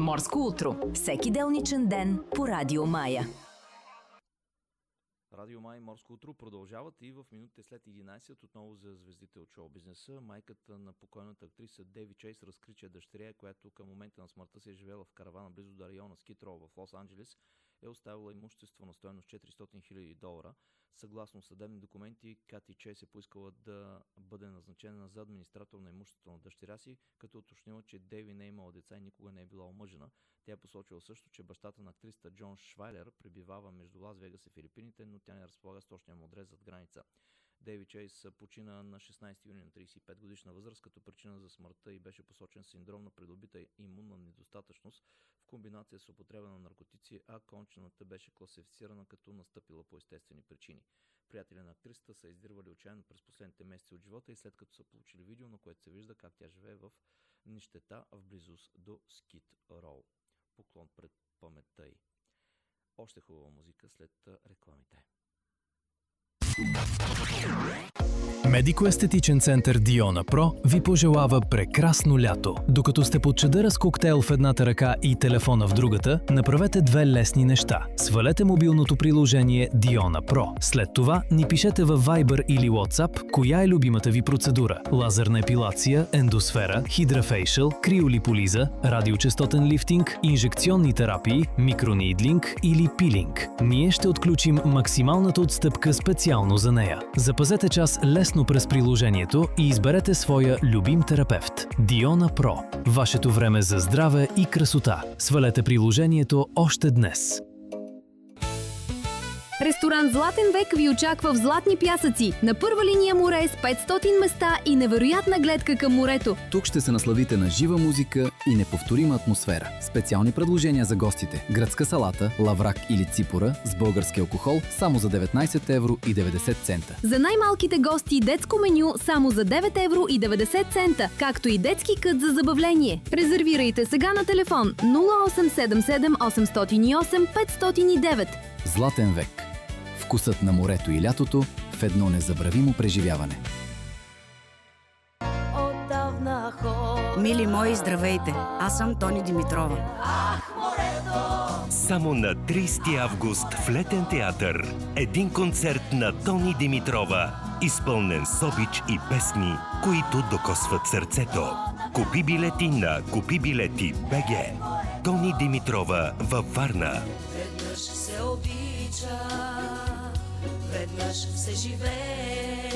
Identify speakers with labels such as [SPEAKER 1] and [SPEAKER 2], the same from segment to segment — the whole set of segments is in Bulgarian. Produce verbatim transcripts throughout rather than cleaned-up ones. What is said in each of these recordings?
[SPEAKER 1] Морско утро. Всеки делничен ден по Радио Мая.
[SPEAKER 2] Радио Май и Морско утро продължават и в минутите след единайсет отново за звездите от шоу-бизнеса. Майката на покойната актриса Деви Чейс разкри, че дъщеря, която към момента на смъртта си е живела в каравана близо до района Скид Роу в Лос-Анджелес, е оставила имущество на стойност четиристотин хиляди долара. Съгласно съдебни документи, Кати Чейс е поискала да бъде назначена за администратор на имуществото на дъщеря си, като уточнила, че Деви не е имала деца и никога не е била омъжена. Тя е посочила също, че бащата на актрисата Джон Швайлер пребивава между Лас Вегас и Филипините, но тя не разполага с точния му адрес зад граница. Дейви Чейс почина на шестнайсети юни на трийсет и пет годишна възраст, като причина за смъртта и беше посочен синдром на придобита имунна недостатъчност в комбинация с употреба на наркотици, а кончената беше класифицирана като настъпила по естествени причини. Приятели на актрисата са издирвали отчаяно през последните месеци от живота и след като са получили видео, на което се вижда как тя живее в нищета в близост до Скид Роу. Поклон пред паметта й. Още хубава музика след рекламите.
[SPEAKER 3] Медико-естетичен център Диона Про ви пожелава прекрасно лято. Докато сте под чадъра с коктейл в едната ръка и телефона в другата, направете две лесни неща. Свалете мобилното приложение Диона Про. След това ни пишете във Viber или WhatsApp коя е любимата ви процедура. Лазерна епилация, ендосфера, хидрафейшъл, криолиполиза, радиочестотен лифтинг, инжекционни терапии, микронидлинг или пилинг. Ние ще отключим максималната отстъпка специално за нея. Запазете час лесно през приложението и изберете своя любим терапевт. Диона Про. Вашето време за здраве и красота. Свалете приложението още днес.
[SPEAKER 4] Ресторант Златен век ви очаква в Златни пясъци. На първа линия море с петстотин места и невероятна гледка към морето.
[SPEAKER 5] Тук ще се насладите на жива музика и неповторима атмосфера. Специални предложения за гостите. Гръцка салата, лаврак или ципора с български алкохол само за деветнайсет евро и деветдесет цента.
[SPEAKER 4] За най-малките гости детско меню само за девет евро и деветдесет цента, както и детски кът за забавление. Резервирайте сега на телефон нула осем седем седем осемстотин и осем петстотин и девет.
[SPEAKER 5] Златен век. Вкусът на морето и лятото в едно незабравимо преживяване.
[SPEAKER 6] Мили мои, здравейте! Аз съм Тони Димитрова.
[SPEAKER 7] Само на трийсети август в Летен театър един концерт на Тони Димитрова, изпълнен с обич и песни, които докосват сърцето. Купи билети на Купи билети БГ. Тони Димитрова във Варна.
[SPEAKER 8] Веднъж се обича, веднъж се живее.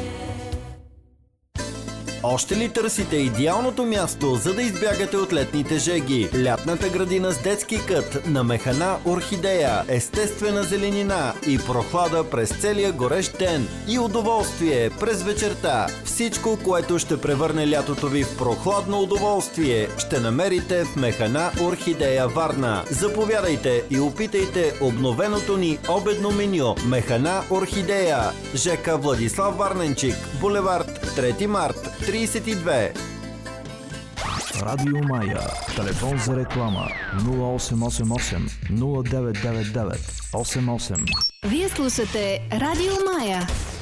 [SPEAKER 9] Още ли търсите идеалното място, за да избягате от летните жеги? Лятната градина с детски кът на Механа Орхидея, естествена зеленина и прохлада през целия горещ ден и удоволствие през вечерта. Всичко, което ще превърне лятото ви в прохладно удоволствие, ще намерите в Механа Орхидея Варна. Заповядайте и опитайте обновеното ни обедно меню. Механа Орхидея, ЖК Владислав Варненчик, булевард трети март, трийсет и две.
[SPEAKER 10] Радио Мая. Телефон за реклама нула осем осем осем нула девет девет девет осем осем.
[SPEAKER 4] Вие слушате Радио Мая.